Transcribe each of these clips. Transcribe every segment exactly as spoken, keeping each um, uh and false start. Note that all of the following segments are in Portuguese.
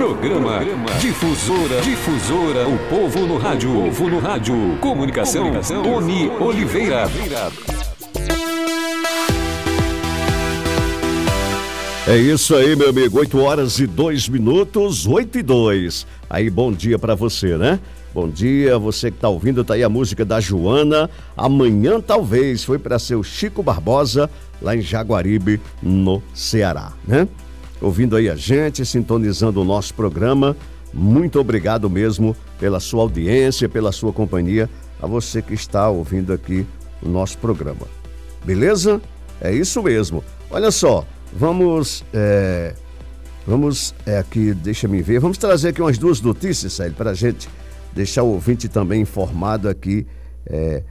Programa Difusora, Difusora, o povo no rádio, o povo no rádio. Comunicação, Comunicação Tony Oliveira. É isso aí, meu amigo, oito horas e dois minutos, oito e dois. Aí, bom dia pra você, né? Bom dia, você que tá ouvindo, tá aí a música da Joana. Amanhã, talvez, foi para ser o Chico Barbosa, lá em Jaguaribe, no Ceará, né? Ouvindo aí a gente, sintonizando o nosso programa. Muito obrigado mesmo pela sua audiência, pela sua companhia, a você que está ouvindo aqui o nosso programa. Beleza? É isso mesmo. Olha só, vamos, é, vamos é, aqui, deixa me ver, vamos trazer aqui umas duas notícias, Célio, para a gente deixar o ouvinte também informado aqui é,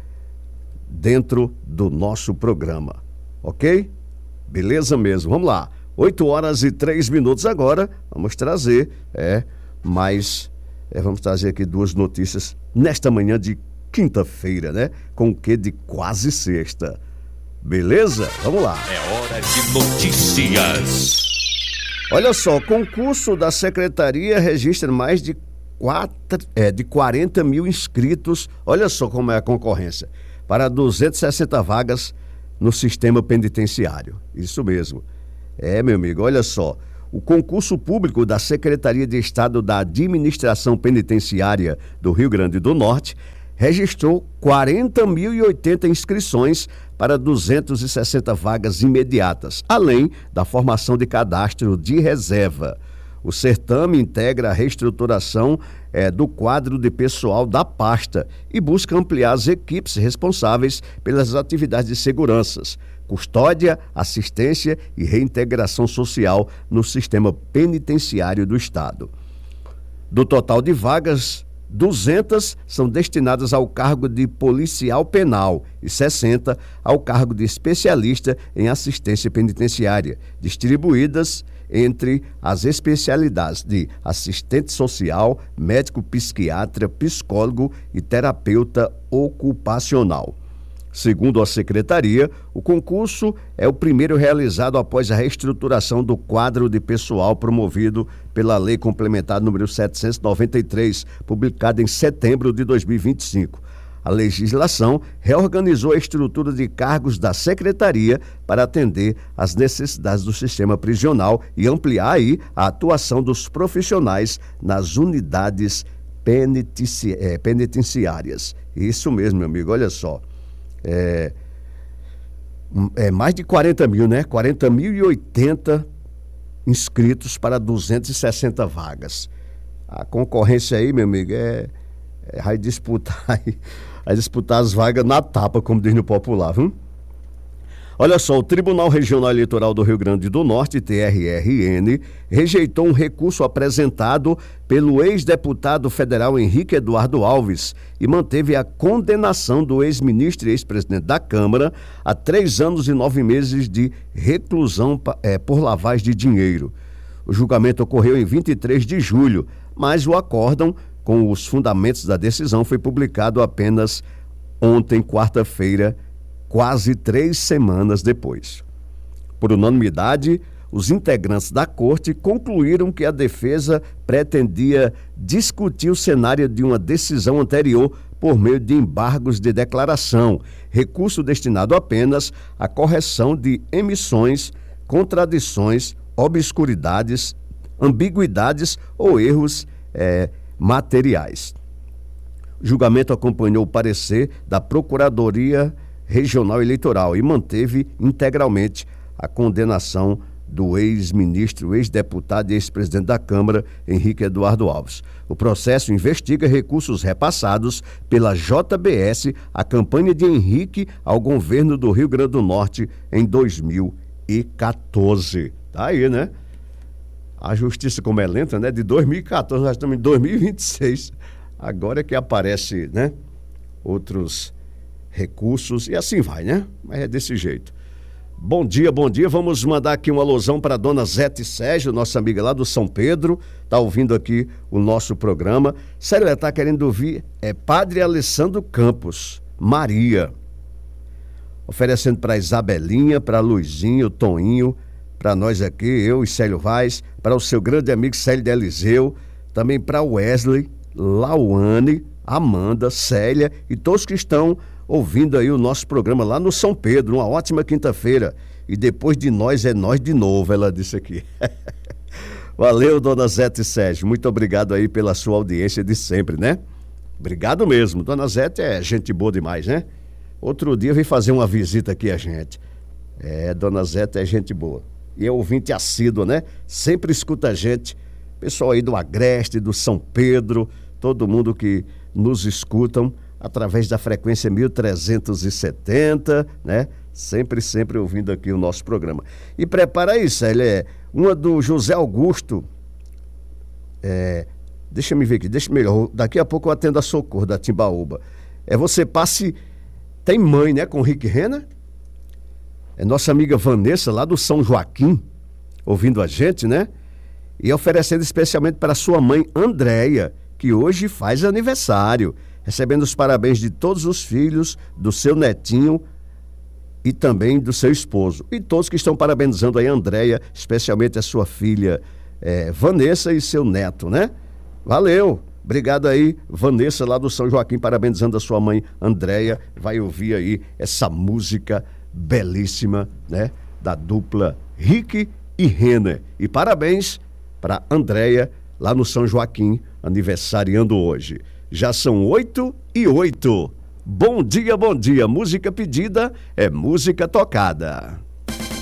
dentro do nosso programa, ok? Beleza mesmo, vamos lá. oito horas e três minutos agora, vamos trazer, é, mais, é, vamos trazer aqui duas notícias nesta manhã de quinta-feira, né? Com o quê de quase sexta. Beleza? Vamos lá. É hora de notícias. Olha só, concurso da Secretaria registra mais de, quatro, é, de quarenta mil inscritos. Olha só como é a concorrência. Para duzentas e sessenta vagas no sistema penitenciário. Isso mesmo. É, meu amigo, olha só. O concurso público da Secretaria de Estado da Administração Penitenciária do Rio Grande do Norte registrou quarenta mil e oitenta inscrições para duzentas e sessenta vagas imediatas, além da formação de cadastro de reserva. O certame integra a reestruturação é, do quadro de pessoal da pasta e busca ampliar as equipes responsáveis pelas atividades de seguranças, custódia, assistência e reintegração social no sistema penitenciário do Estado. Do total de vagas, duzentas são destinadas ao cargo de policial penal e sessenta ao cargo de especialista em assistência penitenciária, distribuídas entre as especialidades de assistente social, médico psiquiatra, psicólogo e terapeuta ocupacional. Segundo a Secretaria, o concurso é o primeiro realizado após a reestruturação do quadro de pessoal promovido pela Lei Complementar número setecentos e noventa e três, publicada em setembro de dois mil e vinte e cinco. A legislação reorganizou a estrutura de cargos da Secretaria para atender às necessidades do sistema prisional e ampliar aí a atuação dos profissionais nas unidades penitenci- é, penitenciárias. Isso mesmo, meu amigo, olha só. É, é mais de quarenta mil, né? quarenta mil e oitenta inscritos para duzentas e sessenta vagas. A concorrência aí, meu amigo, é, é vai disputar, vai disputar as vagas na tapa, como diz no popular, viu? Olha só, o Tribunal Regional Eleitoral do Rio Grande do Norte, T R R N, rejeitou um recurso apresentado pelo ex-deputado federal Henrique Eduardo Alves e manteve a condenação do ex-ministro e ex-presidente da Câmara a três anos e nove meses de reclusão é, por lavagem de dinheiro. O julgamento ocorreu em vinte e três de julho, mas o acórdão com os fundamentos da decisão foi publicado apenas ontem, quarta-feira, quase três semanas depois. Por unanimidade, os integrantes da corte concluíram que a defesa pretendia discutir o cenário de uma decisão anterior por meio de embargos de declaração, recurso destinado apenas à correção de emissões, contradições, obscuridades, ambiguidades ou erros eh, materiais. O julgamento acompanhou o parecer da Procuradoria Regional Eleitoral e manteve integralmente a condenação do ex-ministro, ex-deputado e ex-presidente da Câmara, Henrique Eduardo Alves. O processo investiga recursos repassados pela J B S à campanha de Henrique ao governo do Rio Grande do Norte em dois mil e quatorze. Tá aí, né? A justiça como é lenta, né? De dois mil e quatorze, nós estamos em dois mil e vinte e seis. Agora é que aparece, né? Outros recursos, e assim vai, né? Mas é desse jeito. Bom dia, bom dia. Vamos mandar aqui uma alusão para a dona Zete Sérgio, nossa amiga lá do São Pedro, tá ouvindo aqui o nosso programa. Sério, ela tá querendo ouvir, é Padre Alessandro Campos, Maria. Oferecendo para Isabelinha, para Luizinho, Toninho, para nós aqui, eu e Célio Vaz, para o seu grande amigo Célio de Eliseu, também para Wesley, Lauane, Amanda, Célia e todos que estão ouvindo aí o nosso programa lá no São Pedro. Uma ótima quinta-feira. E depois de nós é nós de novo, ela disse aqui. Valeu, dona Zete Sérgio. Muito obrigado aí pela sua audiência de sempre, né? Obrigado mesmo. Dona Zete é gente boa demais, né? Outro dia veio fazer uma visita aqui a gente. É, dona Zete é gente boa. E é ouvinte assídua, né? Sempre escuta a gente. Pessoal aí do Agreste, do São Pedro, todo mundo que nos escutam através da frequência mil trezentos e setenta, né? Sempre, sempre ouvindo aqui o nosso programa. E prepara aí, Célia, é uma do José Augusto. É, deixa eu me ver aqui, deixa melhor. Daqui a pouco eu atendo a Socorro da Timbaúba. É Você Passe... Tem mãe, né, com o Rick Renner? É nossa amiga Vanessa, lá do São Joaquim, ouvindo a gente, né? E oferecendo especialmente para sua mãe, Andréia, que hoje faz aniversário, recebendo os parabéns de todos os filhos, do seu netinho e também do seu esposo. E todos que estão parabenizando aí a Andréia, especialmente a sua filha é, Vanessa e seu neto, né? Valeu! Obrigado aí, Vanessa, lá do São Joaquim, parabenizando a sua mãe, Andréia. Vai ouvir aí essa música belíssima, né? Da dupla Rick e Renner. E parabéns para Andréia, lá no São Joaquim, aniversariando hoje. Já são oito e oito. Bom dia, bom dia. Música pedida é música tocada.